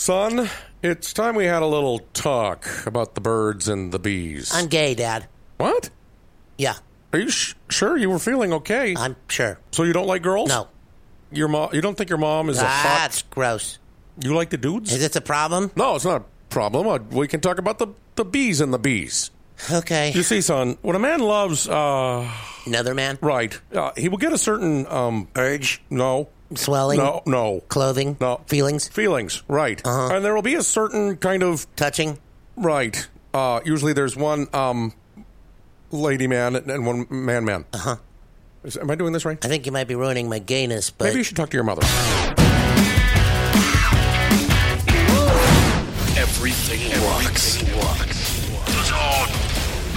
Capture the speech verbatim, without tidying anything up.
Son, it's time we had a little talk about the birds and the bees. I'm gay, Dad. What? Yeah. Are you sh- sure you were feeling okay? I'm sure. So you don't like girls? No. Your mom? You don't think your mom is a hot? That's gross. You like the dudes? Is this a problem? No, it's not a problem. Uh, we can talk about the, the bees and the bees. Okay. You see, son, when a man loves, uh... Another man? Right. Uh, he will get a certain, um... Urge? No. Swelling? No, no. Clothing? No. Feelings? Feelings, right. Uh-huh. And there will be a certain kind of... Touching? Right. Uh, usually there's one, um... lady man and one man man. Uh-huh. Is, am I doing this right? I think you might be ruining my gayness, but... Maybe you should talk to your mother. Everything rocks.